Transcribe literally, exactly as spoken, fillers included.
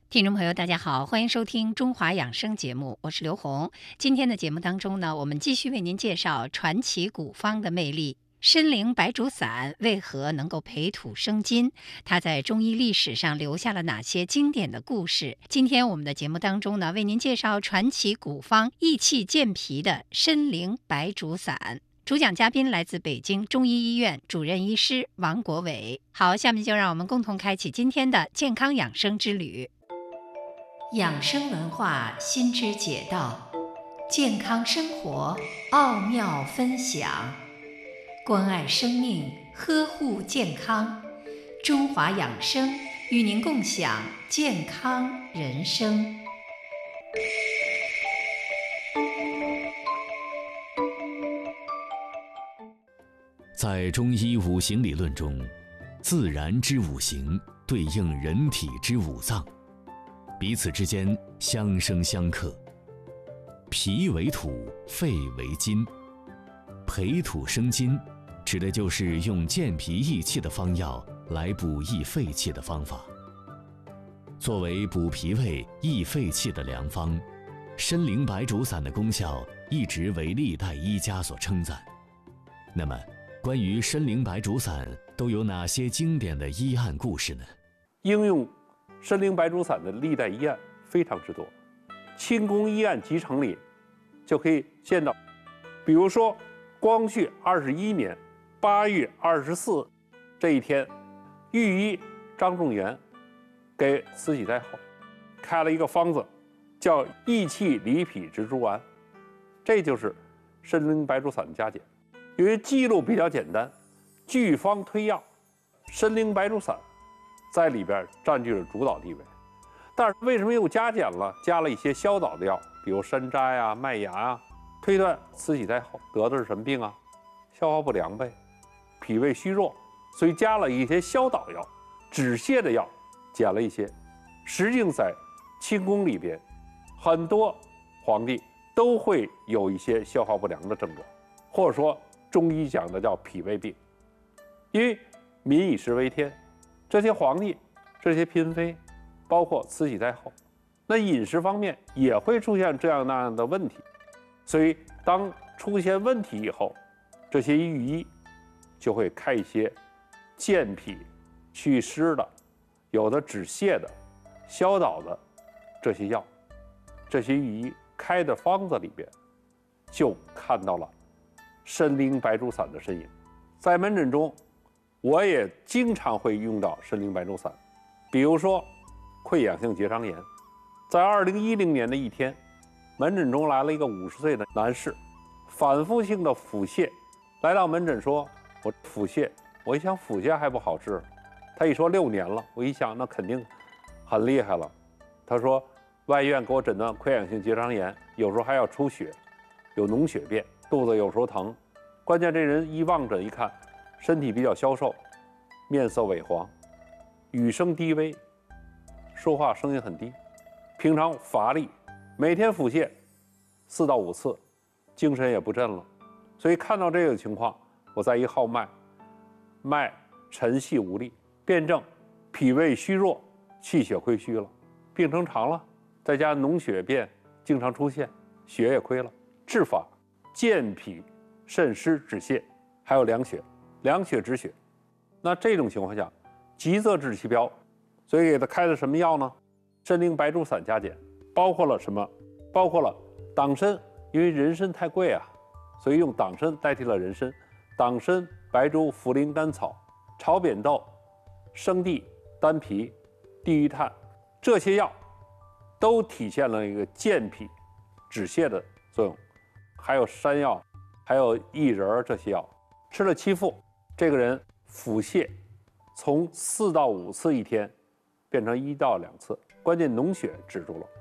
听众朋友，大家好，欢迎收听中华养生节目，我是刘红。今天的节目当中呢，我们继续为您介绍传奇古方的魅力。参苓白术散为何能够培土生金？它在中医历史上留下了哪些经典的故事？今天我们的节目当中呢，为您介绍传奇古方益气健脾的参苓白术散。主讲嘉宾来自北京中医医院主任医师王国伟。好，下面就让我们共同开启今天的健康养生之旅。养生文化新知解道，健康生活奥妙分享，关爱生命，呵护健康。中华养生与您共享健康人生。 在中医五行理论中，自然之五行对应人体之五脏，彼此之间相生相克。脾为土，肺为金，培土生金指的就是用健脾益气的方药来补益肺气的方法。作为补脾胃益肺气的良方，参苓白术散的功效一直为历代医家所称赞。那么关于参苓白术散都有哪些经典的医案故事呢？ 应用参苓白术散的历代医案非常之多，清宫医案集成里就可以见到。比如说光绪二十一年八月二十四这一天，御医张仲元给慈禧太后开了一个方子，叫益气理脾植株丸，这就是参苓白术散的加减。由于记录比较简单，据方推药，参苓白术散在里边占据了主导地位。但是为什么又加减了，加了一些消导的药，比如山楂呀、麦芽啊？推断慈禧太后得的是什么病啊？消化不良呗，脾胃虚弱，所以加了一些消导药、止泻的药，减了一些。实际上在清宫里边，很多皇帝都会有一些消化不良的症状，或者说中医讲的叫脾胃病。因为民以食为天，这些皇帝、这些嫔妃，包括慈禧太后，那饮食方面也会出现这样那样的问题。所以当出现问题以后，这些御医就会开一些健脾祛湿的，有的止泻的、消导的这些药。这些御医开的方子里边就看到了参苓白术散的身影。在门诊中我也经常会用到参苓白术散。比如说溃疡性结肠炎，在二零一零年的一天，门诊中来了一个五十岁的男士，反复性的腹泻，来到门诊说我腹泻。我一想腹泻还不好治，他一说六年了，我一想那肯定很厉害了。他说外院给我诊断溃疡性结肠炎，有时候还要出血，有脓血便，肚子有时候疼。关键这人一望诊一看，身体比较消瘦，面色萎黄，语声低微，说话声音很低，平常乏力，每天腹泻四到五次，精神也不振了。所以看到这个情况，我再一号脉，脉沉细无力，辩证脾胃虚弱，气血亏虚了，病程长了，再加脓血便经常出现，血也亏了。治法健脾渗湿止泻，还有凉血，凉血止血。那这种情况下急则治其标，所以给他开的什么药呢？参苓白术散加减，包括了什么？包括了党参，因为人参太贵啊，所以用党参代替了人参。党参、白术、茯苓、甘草、炒扁豆、生地、丹皮、地榆炭，这些药都体现了一个健脾止泻的作用。还有山药，还有薏仁这些药，吃了七副，这个人腹泻从四到五次一天变成一到两次，关键脓血止住了。